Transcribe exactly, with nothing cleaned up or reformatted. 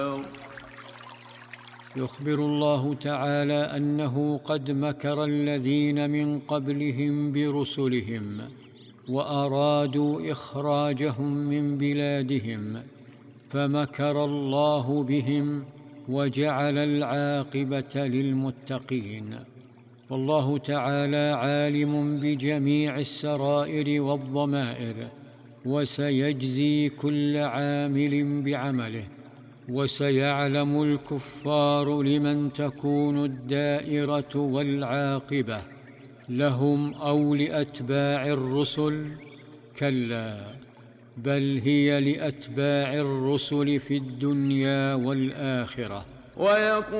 يخبر الله تعالى أنه قد مكر الذين من قبلهم برسلهم وأرادوا إخراجهم من بلادهم، فمكر الله بهم وجعل العاقبة للمتقين. والله تعالى عالم بجميع السرائر والضمائر، وسيجزي كل عامل بعمله، وسيعلم الكفار لمن تكون الدائرة والعاقبة، لهم أو لأتباع الرسل؟ كلا، بل هي لأتباع الرسل في الدنيا والآخرة.